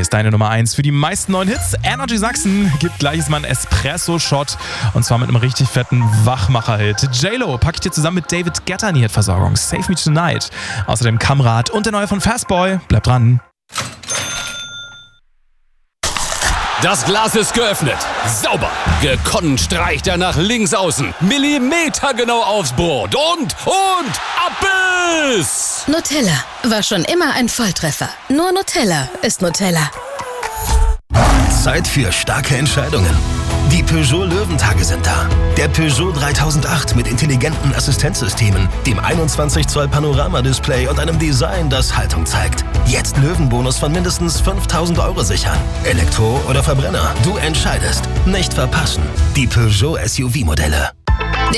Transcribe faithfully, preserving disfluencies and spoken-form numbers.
ist deine Nummer eins für die meisten neuen Hits. Energy Sachsen gibt gleiches Mal einen Espresso-Shot und zwar mit einem richtig fetten Wachmacher-Hit. J-Lo packe ich dir zusammen mit David Guetta in die Hitversorgung. Save Me Tonight. Außerdem Kamrat und der neue von Fastboy. Bleib dran. Das Glas ist geöffnet. Sauber. Gekonnt streicht er nach links außen. Millimetergenau aufs Brot. Und, und, ab ist! Nutella war schon immer ein Volltreffer. Nur Nutella ist Nutella. Zeit für starke Entscheidungen. Die Peugeot Löwentage sind da. Der Peugeot dreitausendacht mit intelligenten Assistenzsystemen, dem einundzwanzig Zoll Panoramadisplay und einem Design, das Haltung zeigt. Jetzt Löwenbonus von mindestens fünftausend Euro sichern. Elektro oder Verbrenner, du entscheidest. Nicht verpassen. Die Peugeot S U V-Modelle.